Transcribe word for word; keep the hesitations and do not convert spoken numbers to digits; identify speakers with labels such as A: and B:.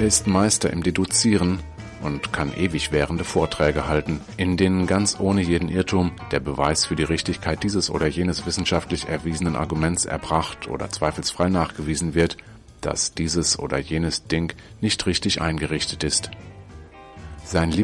A: Er ist Meister im Deduzieren und kann ewig währende Vorträge halten, in denen ganz ohne jeden Irrtum der Beweis für die Richtigkeit dieses oder jenes wissenschaftlich erwiesenen Arguments erbracht oder zweifelsfrei nachgewiesen wird, dass dieses oder jenes Ding nicht richtig eingerichtet ist. Sein